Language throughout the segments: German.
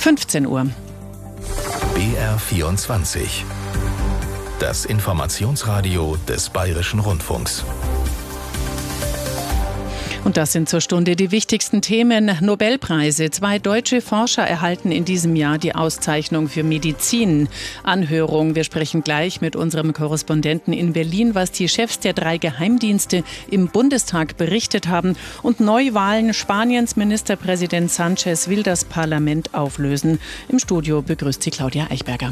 15 Uhr. BR24. Das Informationsradio des Bayerischen Rundfunks. Und das sind zur Stunde die wichtigsten Themen. Nobelpreise. 2 deutsche Forscher erhalten in diesem Jahr die Auszeichnung für Medizin. Anhörung. Wir sprechen gleich mit unserem Korrespondenten in Berlin, was die Chefs der 3 Geheimdienste im Bundestag berichtet haben. Und Neuwahlen. Spaniens Ministerpräsident Sánchez will das Parlament auflösen. Im Studio begrüßt sie Claudia Eichberger.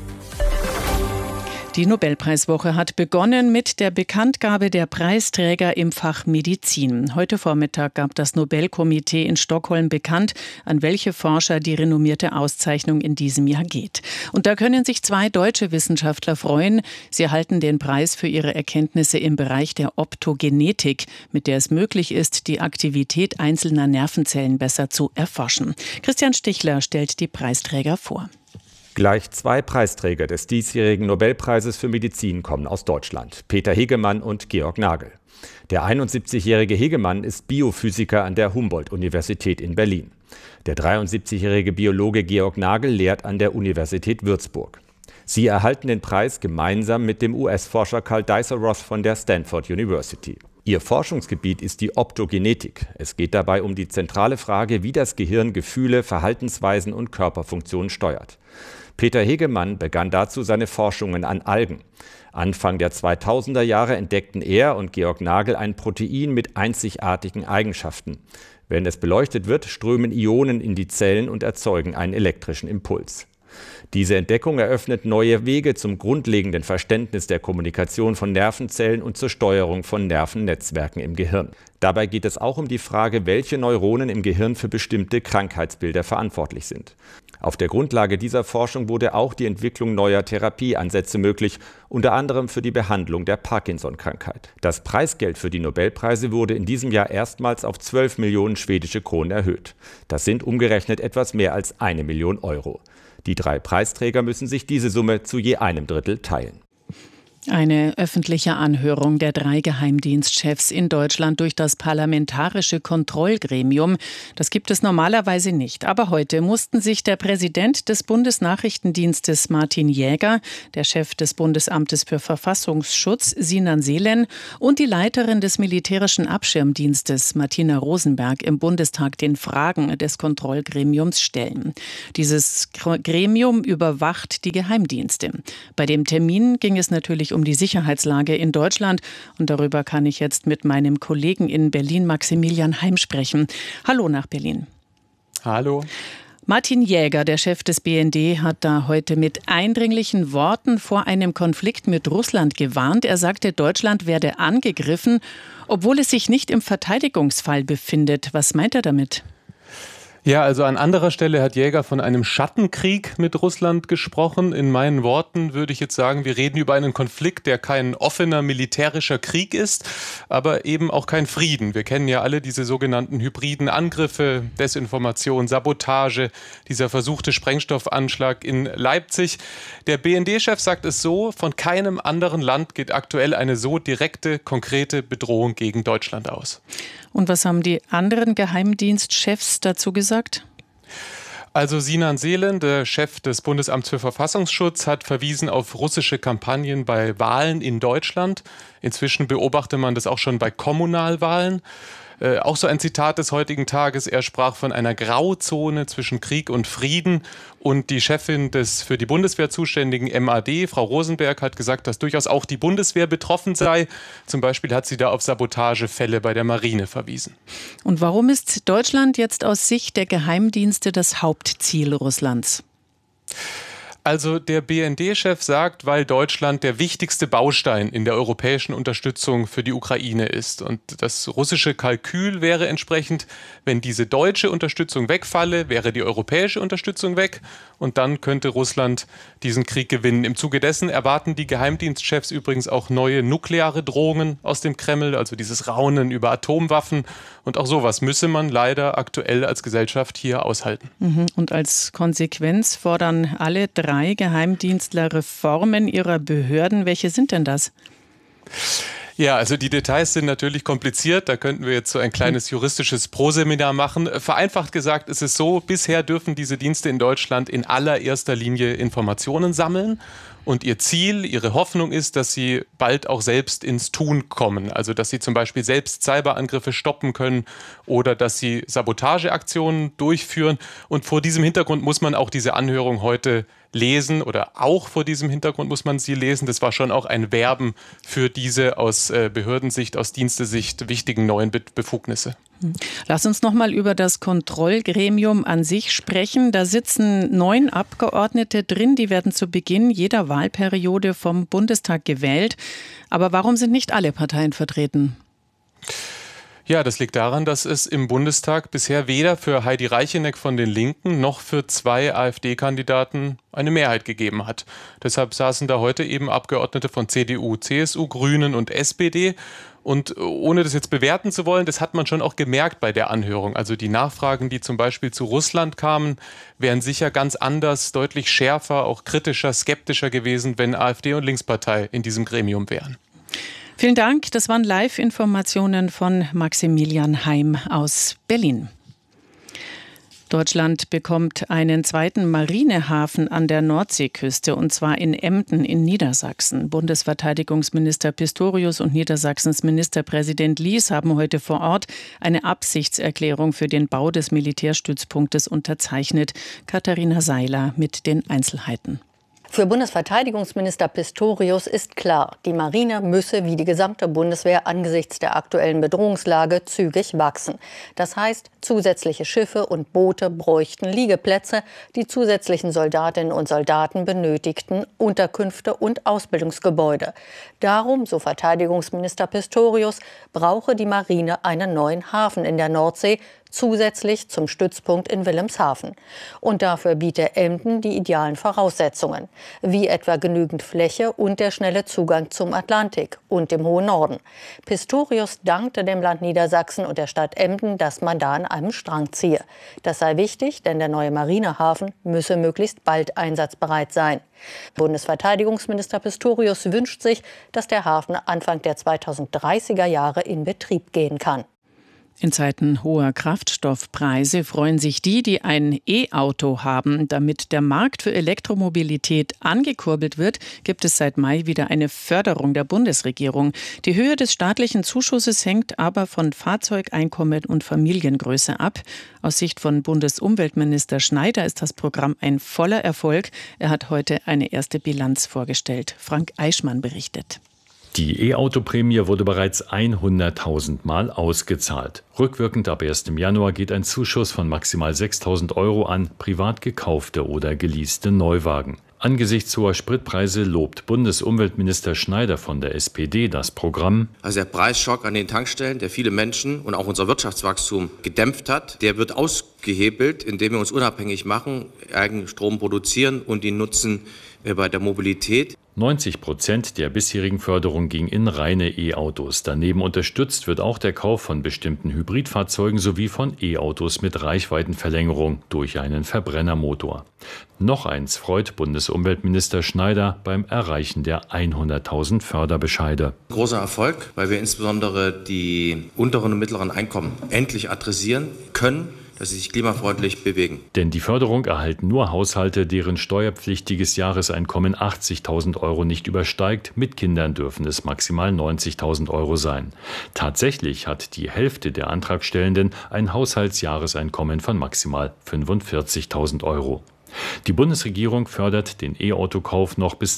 Die Nobelpreiswoche hat begonnen mit der Bekanntgabe der Preisträger im Fach Medizin. Heute Vormittag gab das Nobelkomitee in Stockholm bekannt, an welche Forscher die renommierte Auszeichnung in diesem Jahr geht. Und da können sich 2 deutsche Wissenschaftler freuen. Sie erhalten den Preis für ihre Erkenntnisse im Bereich der Optogenetik, mit der es möglich ist, die Aktivität einzelner Nervenzellen besser zu erforschen. Christian Stichler stellt die Preisträger vor. Gleich 2 Preisträger des diesjährigen Nobelpreises für Medizin kommen aus Deutschland: Peter Hegemann und Georg Nagel. Der 71-jährige Hegemann ist Biophysiker an der Humboldt-Universität in Berlin. Der 73-jährige Biologe Georg Nagel lehrt an der Universität Würzburg. Sie erhalten den Preis gemeinsam mit dem US-Forscher Karl Deisseroth von der Stanford University. Ihr Forschungsgebiet ist die Optogenetik. Es geht dabei um die zentrale Frage, wie das Gehirn Gefühle, Verhaltensweisen und Körperfunktionen steuert. Peter Hegemann begann dazu seine Forschungen an Algen. Anfang der 2000er Jahre entdeckten er und Georg Nagel ein Protein mit einzigartigen Eigenschaften. Wenn es beleuchtet wird, strömen Ionen in die Zellen und erzeugen einen elektrischen Impuls. Diese Entdeckung eröffnet neue Wege zum grundlegenden Verständnis der Kommunikation von Nervenzellen und zur Steuerung von Nervennetzwerken im Gehirn. Dabei geht es auch um die Frage, welche Neuronen im Gehirn für bestimmte Krankheitsbilder verantwortlich sind. Auf der Grundlage dieser Forschung wurde auch die Entwicklung neuer Therapieansätze möglich, unter anderem für die Behandlung der Parkinson-Krankheit. Das Preisgeld für die Nobelpreise wurde in diesem Jahr erstmals auf 12 Millionen schwedische Kronen erhöht. Das sind umgerechnet etwas mehr als 1 Million Euro. Die 3 Preisträger müssen sich diese Summe zu je 1/3 teilen. Eine öffentliche Anhörung der 3 Geheimdienstchefs in Deutschland durch das Parlamentarische Kontrollgremium. Das gibt es normalerweise nicht. Aber heute mussten sich der Präsident des Bundesnachrichtendienstes Martin Jäger, der Chef des Bundesamtes für Verfassungsschutz Sinan Selen und die Leiterin des Militärischen Abschirmdienstes Martina Rosenberg im Bundestag den Fragen des Kontrollgremiums stellen. Dieses Gremium überwacht die Geheimdienste. Bei dem Termin ging es natürlich um die Sicherheitslage in Deutschland. Und darüber kann ich jetzt mit meinem Kollegen in Berlin, Maximilian Heim, sprechen. Hallo nach Berlin. Hallo. Martin Jäger, der Chef des BND, hat da heute mit eindringlichen Worten vor einem Konflikt mit Russland gewarnt. Er sagte, Deutschland werde angegriffen, obwohl es sich nicht im Verteidigungsfall befindet. Was meint er damit? Ja, also an anderer Stelle hat Jäger von einem Schattenkrieg mit Russland gesprochen. In meinen Worten würde ich jetzt sagen, wir reden über einen Konflikt, der kein offener militärischer Krieg ist, aber eben auch kein Frieden. Wir kennen ja alle diese sogenannten hybriden Angriffe, Desinformation, Sabotage, dieser versuchte Sprengstoffanschlag in Leipzig. Der BND-Chef sagt es so, von keinem anderen Land geht aktuell eine so direkte, konkrete Bedrohung gegen Deutschland aus. Und was haben die anderen Geheimdienstchefs dazu gesagt? Also Sinan Selen, der Chef des Bundesamts für Verfassungsschutz, hat verwiesen auf russische Kampagnen bei Wahlen in Deutschland. Inzwischen beobachtet man das auch schon bei Kommunalwahlen. Auch so ein Zitat des heutigen Tages. Er sprach von einer Grauzone zwischen Krieg und Frieden. Und die Chefin des für die Bundeswehr zuständigen MAD, Frau Rosenberg, hat gesagt, dass durchaus auch die Bundeswehr betroffen sei. Zum Beispiel hat sie da auf Sabotagefälle bei der Marine verwiesen. Und warum ist Deutschland jetzt aus Sicht der Geheimdienste das Hauptziel Russlands? Also der BND-Chef sagt, weil Deutschland der wichtigste Baustein in der europäischen Unterstützung für die Ukraine ist. Und das russische Kalkül wäre entsprechend, wenn diese deutsche Unterstützung wegfalle, wäre die europäische Unterstützung weg. Und dann könnte Russland diesen Krieg gewinnen. Im Zuge dessen erwarten die Geheimdienstchefs übrigens auch neue nukleare Drohungen aus dem Kreml, also dieses Raunen über Atomwaffen. Und auch sowas müsse man leider aktuell als Gesellschaft hier aushalten. Und als Konsequenz fordern alle 3 Geheimdienstler Reformen ihrer Behörden. Welche sind denn das? Ja, also die Details sind natürlich kompliziert. Da könnten wir jetzt so ein kleines juristisches Proseminar machen. Vereinfacht gesagt ist es so, bisher dürfen diese Dienste in Deutschland in allererster Linie Informationen sammeln. Und ihr Ziel, ihre Hoffnung ist, dass sie bald auch selbst ins Tun kommen. Also dass sie zum Beispiel selbst Cyberangriffe stoppen können oder dass sie Sabotageaktionen durchführen. Und vor diesem Hintergrund muss man auch diese Anhörung heute lesen oder auch vor diesem Hintergrund muss man sie lesen. Das war schon auch ein Werben für diese aus Behördensicht, aus Dienstesicht wichtigen neuen Befugnisse. Lass uns noch mal über das Kontrollgremium an sich sprechen. Da sitzen 9 Abgeordnete drin, die werden zu Beginn jeder Wahlperiode vom Bundestag gewählt. Aber warum sind nicht alle Parteien vertreten? Ja, das liegt daran, dass es im Bundestag bisher weder für Heidi Reicheneck von den Linken noch für 2 AfD-Kandidaten eine Mehrheit gegeben hat. Deshalb saßen da heute eben Abgeordnete von CDU, CSU, Grünen und SPD. Und ohne das jetzt bewerten zu wollen, das hat man schon auch gemerkt bei der Anhörung. Also die Nachfragen, die zum Beispiel zu Russland kamen, wären sicher ganz anders, deutlich schärfer, auch kritischer, skeptischer gewesen, wenn AfD und Linkspartei in diesem Gremium wären. Vielen Dank. Das waren Live-Informationen von Maximilian Heim aus Berlin. Deutschland bekommt einen zweiten Marinehafen an der Nordseeküste, und zwar in Emden in Niedersachsen. Bundesverteidigungsminister Pistorius und Niedersachsens Ministerpräsident Lies haben heute vor Ort eine Absichtserklärung für den Bau des Militärstützpunktes unterzeichnet. Katharina Seiler mit den Einzelheiten. Für Bundesverteidigungsminister Pistorius ist klar, die Marine müsse wie die gesamte Bundeswehr angesichts der aktuellen Bedrohungslage zügig wachsen. Das heißt, zusätzliche Schiffe und Boote bräuchten Liegeplätze, die zusätzlichen Soldatinnen und Soldaten benötigten Unterkünfte und Ausbildungsgebäude. Darum, so Verteidigungsminister Pistorius, brauche die Marine einen neuen Hafen in der Nordsee, zusätzlich zum Stützpunkt in Wilhelmshaven. Und dafür biete Emden die idealen Voraussetzungen, wie etwa genügend Fläche und der schnelle Zugang zum Atlantik und dem hohen Norden. Pistorius dankte dem Land Niedersachsen und der Stadt Emden, dass man da an einem Strang ziehe. Das sei wichtig, denn der neue Marinehafen müsse möglichst bald einsatzbereit sein. Bundesverteidigungsminister Pistorius wünscht sich, dass der Hafen Anfang der 2030er Jahre in Betrieb gehen kann. In Zeiten hoher Kraftstoffpreise freuen sich die ein E-Auto haben. Damit der Markt für Elektromobilität angekurbelt wird, gibt es seit Mai wieder eine Förderung der Bundesregierung. Die Höhe des staatlichen Zuschusses hängt aber von Fahrzeugeinkommen und Familiengröße ab. Aus Sicht von Bundesumweltminister Schneider ist das Programm ein voller Erfolg. Er hat heute eine erste Bilanz vorgestellt. Frank Eichmann berichtet. Die E-Auto-Prämie wurde bereits 100.000 Mal ausgezahlt. Rückwirkend ab 1. Januar geht ein Zuschuss von maximal 6.000 € an privat gekaufte oder geleaste Neuwagen. Angesichts hoher Spritpreise lobt Bundesumweltminister Schneider von der SPD das Programm. Also der Preisschock an den Tankstellen, der viele Menschen und auch unser Wirtschaftswachstum gedämpft hat, der wird ausgehebelt, indem wir uns unabhängig machen, eigenen Strom produzieren und ihn nutzen bei der Mobilität. 90% der bisherigen Förderung ging in reine E-Autos. Daneben unterstützt wird auch der Kauf von bestimmten Hybridfahrzeugen sowie von E-Autos mit Reichweitenverlängerung durch einen Verbrennermotor. Noch eins freut Bundesumweltminister Schneider beim Erreichen der 100.000 Förderbescheide. Großer Erfolg, weil wir insbesondere die unteren und mittleren Einkommen endlich adressieren können, dass sie sich klimafreundlich bewegen. Denn die Förderung erhalten nur Haushalte, deren steuerpflichtiges Jahreseinkommen 80.000 € nicht übersteigt. Mit Kindern dürfen es maximal 90.000 € sein. Tatsächlich hat die Hälfte der Antragstellenden ein Haushaltsjahreseinkommen von maximal 45.000 €. Die Bundesregierung fördert den E-Auto-Kauf noch bis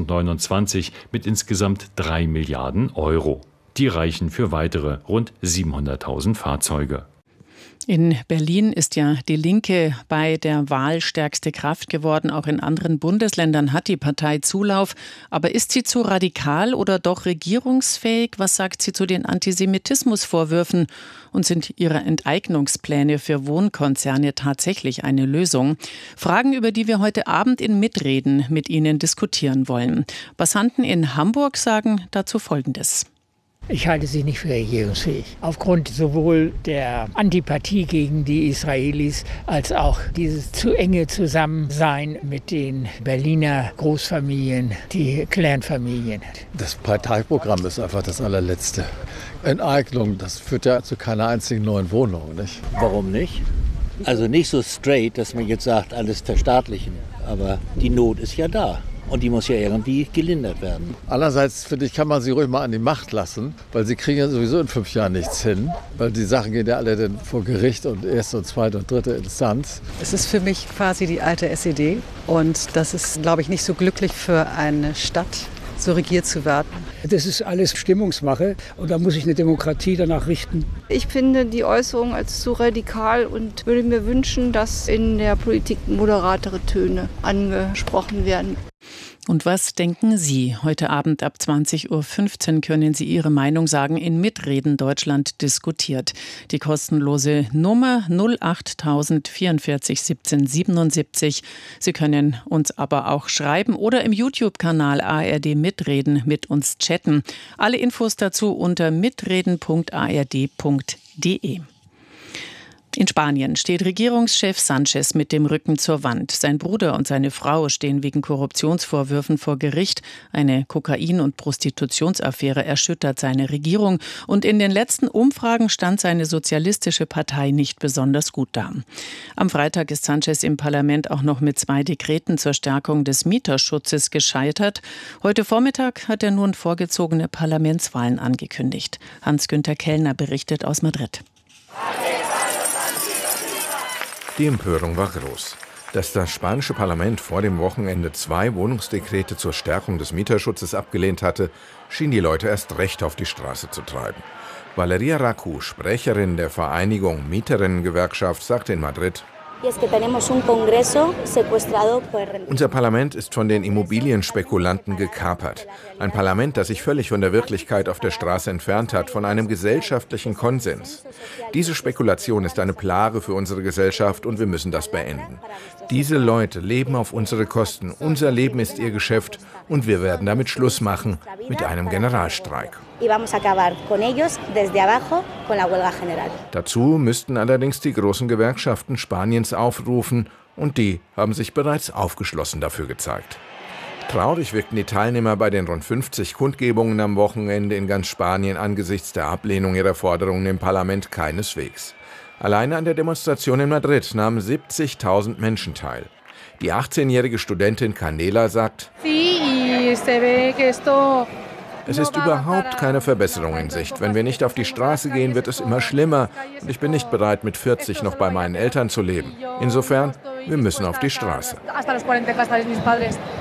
2029 mit insgesamt 3 Milliarden €. Die reichen für weitere rund 700.000 Fahrzeuge. In Berlin ist ja die Linke bei der Wahl stärkste Kraft geworden. Auch in anderen Bundesländern hat die Partei Zulauf. Aber ist sie zu radikal oder doch regierungsfähig? Was sagt sie zu den Antisemitismusvorwürfen? Und sind ihre Enteignungspläne für Wohnkonzerne tatsächlich eine Lösung? Fragen, über die wir heute Abend in Mitreden mit Ihnen diskutieren wollen. Passanten in Hamburg sagen dazu Folgendes. Ich halte sie nicht für regierungsfähig. Aufgrund sowohl der Antipathie gegen die Israelis als auch dieses zu enge Zusammensein mit den Berliner Großfamilien, die Clanfamilien. Das Parteiprogramm ist einfach das allerletzte. Enteignung, das führt ja zu keiner einzigen neuen Wohnung, nicht? Warum nicht? Also nicht so straight, dass man jetzt sagt, alles verstaatlichen. Aber die Not ist ja da. Und die muss ja irgendwie gelindert werden. Andererseits, finde ich, kann man sie ruhig mal an die Macht lassen, weil sie kriegen ja sowieso in 5 Jahren nichts hin. Weil die Sachen gehen ja alle dann vor Gericht und erste und zweite und dritte Instanz. Es ist für mich quasi die alte SED. Und das ist, glaube ich, nicht so glücklich für eine Stadt, so regiert zu werden. Das ist alles Stimmungsmache und da muss sich eine Demokratie danach richten. Ich finde die Äußerung als zu radikal und würde mir wünschen, dass in der Politik moderatere Töne angesprochen werden. Und was denken Sie? Heute Abend ab 20.15 Uhr können Sie Ihre Meinung sagen in Mitreden Deutschland diskutiert. Die kostenlose Nummer 08000 44 17 77. Sie können uns aber auch schreiben oder im YouTube-Kanal ARD Mitreden mit uns chatten. Alle Infos dazu unter mitreden.ard.de. In Spanien steht Regierungschef Sánchez mit dem Rücken zur Wand. Sein Bruder und seine Frau stehen wegen Korruptionsvorwürfen vor Gericht. Eine Kokain- und Prostitutionsaffäre erschüttert seine Regierung. Und in den letzten Umfragen stand seine sozialistische Partei nicht besonders gut da. Am Freitag ist Sánchez im Parlament auch noch mit 2 Dekreten zur Stärkung des Mieterschutzes gescheitert. Heute Vormittag hat er nun vorgezogene Parlamentswahlen angekündigt. Hans-Günther Kellner berichtet aus Madrid. Die Empörung war groß. Dass das spanische Parlament vor dem Wochenende 2 Wohnungsdekrete zur Stärkung des Mieterschutzes abgelehnt hatte, schien die Leute erst recht auf die Straße zu treiben. Valeria Racu, Sprecherin der Vereinigung Mieterinnengewerkschaft, sagte in Madrid: Unser Parlament ist von den Immobilienspekulanten gekapert. Ein Parlament, das sich völlig von der Wirklichkeit auf der Straße entfernt hat, von einem gesellschaftlichen Konsens. Diese Spekulation ist eine Plage für unsere Gesellschaft und wir müssen das beenden. Diese Leute leben auf unsere Kosten. Unser Leben ist ihr Geschäft und wir werden damit Schluss machen mit einem Generalstreik. Dazu müssten allerdings die großen Gewerkschaften Spaniens aufrufen und die haben sich bereits aufgeschlossen dafür gezeigt. Traurig wirkten die Teilnehmer bei den rund 50 Kundgebungen am Wochenende in ganz Spanien angesichts der Ablehnung ihrer Forderungen im Parlament keineswegs. Alleine an der Demonstration in Madrid nahmen 70.000 Menschen teil. Die 18-jährige Studentin Canela sagt: Es ist überhaupt keine Verbesserung in Sicht. Wenn wir nicht auf die Straße gehen, wird es immer schlimmer. Und ich bin nicht bereit, mit 40 noch bei meinen Eltern zu leben. Insofern, wir müssen auf die Straße.